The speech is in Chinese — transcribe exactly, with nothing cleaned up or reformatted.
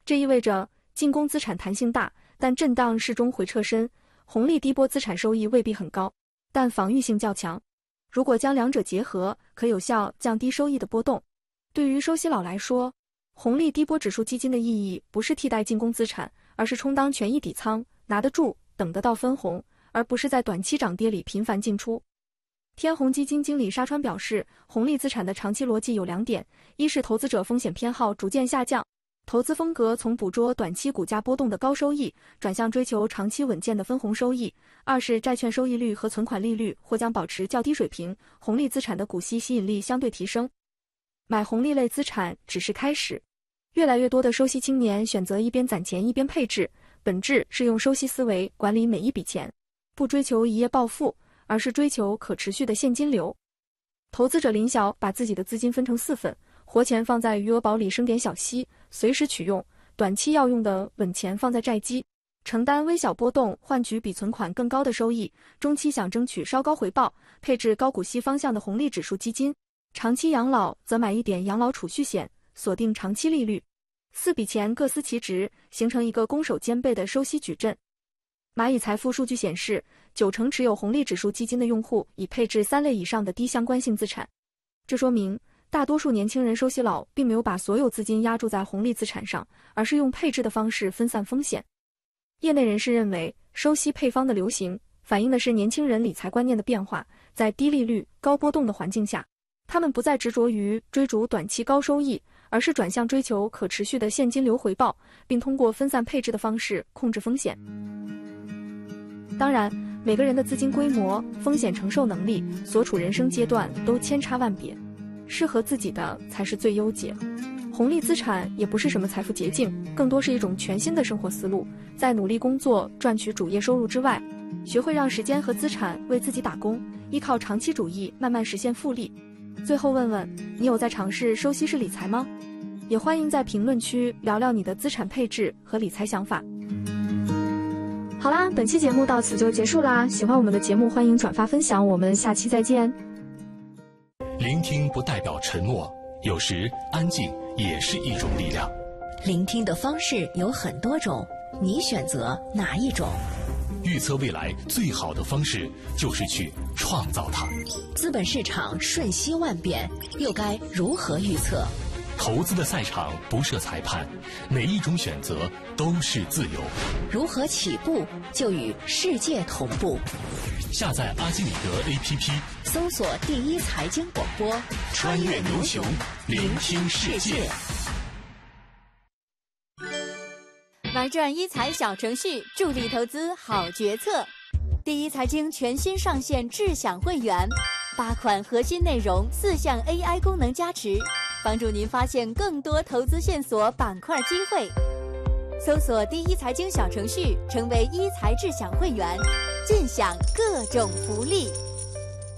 这意味着进攻资产弹性大，但震荡适中回撤深，红利低波资产收益未必很高，但防御性较强。如果将两者结合，可有效降低收益的波动。对于收息佬来说，红利低波指数基金的意义不是替代进攻资产，而是充当权益底仓，拿得住，等得到分红，而不是在短期涨跌里频繁进出。天弘基金经理沙川表示，红利资产的长期逻辑有两点：一是投资者风险偏好逐渐下降，投资风格从捕捉短期股价波动的高收益，转向追求长期稳健的分红收益；二是债券收益率和存款利率或将保持较低水平，红利资产的股息吸引力相对提升。买红利类资产只是开始，越来越多的收息青年选择一边攒钱一边配置，本质是用收息思维管理每一笔钱，不追求一夜暴富，而是追求可持续的现金流。投资者林晓把自己的资金分成四份，活钱放在余额宝里生点小息，随时取用；短期要用的稳钱放在债基，承担微小波动，换取比存款更高的收益；中期想争取稍高回报，配置高股息方向的红利指数基金；长期养老则买一点养老储蓄险，锁定长期利率。四笔钱各司其职，形成一个攻守兼备的收息矩阵。蚂蚁财富数据显示，九成持有红利指数基金的用户已配置三类以上的低相关性资产。这说明大多数年轻人收息佬并没有把所有资金压注在红利资产上，而是用配置的方式分散风险。业内人士认为，收息配方的流行反映的是年轻人理财观念的变化，在低利率、高波动的环境下，他们不再执着于追逐短期高收益，而是转向追求可持续的现金流回报，并通过分散配置的方式控制风险。当然，每个人的资金规模、风险承受能力、所处人生阶段都千差万别，适合自己的才是最优解。红利资产也不是什么财富捷径，更多是一种全新的生活思路。在努力工作赚取主业收入之外，学会让时间和资产为自己打工，依靠长期主义慢慢实现复利。最后问问你，有在尝试收息式理财吗？也欢迎在评论区聊聊你的资产配置和理财想法。好啦，本期节目到此就结束啦。喜欢我们的节目，欢迎转发分享，我们下期再见。 聆听不代表沉默，有时安静也是一种力量。 聆听的方式有很多种，你选择哪一种？ 预测未来最好的方式就是去创造它。 资本市场瞬息万变，又该如何预测？ 投资的赛场不设裁判，每一种选择都是自由。 如何起步就与世界同步？ 下载阿基米德 A P P， 搜索第一财经广播， 穿越牛熊，聆听世界。 玩转一财小程序，助力投资好决策。第一财经全新上线智享会员，八款核心内容，四项 A I 功能加持，帮助您发现更多投资线索、板块机会。搜索第一财经小程序，成为一财智享会员，尽享各种福利。